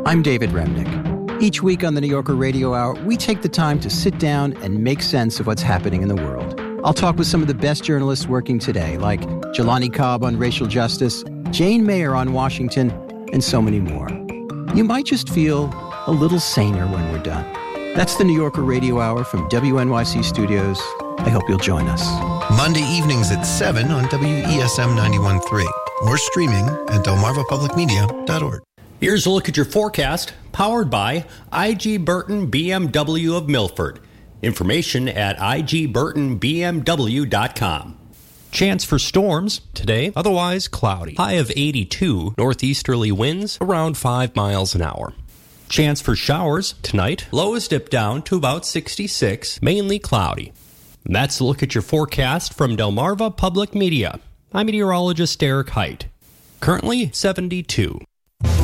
I'm David Remnick. Each week on the New Yorker Radio Hour, we take the time to sit down and make sense of what's happening in the world. I'll talk with some of the best journalists working today, like Jelani Cobb on racial justice, Jane Mayer on Washington, and so many more. You might just feel a little saner when we're done. That's the New Yorker Radio Hour from WNYC Studios. I hope you'll join us. Monday evenings at 7 on WESM 91.3 or streaming at delmarvapublicmedia.org. Here's a look at your forecast, powered by IG Burton BMW of Milford. Information at igburtonbmw.com. Chance for storms today, otherwise cloudy. High of 82, northeasterly winds around 5 miles an hour. Chance for showers tonight, lows dip down to about 66, mainly cloudy. And that's a look at your forecast from Delmarva Public Media. I'm meteorologist Derek Height. Currently 72.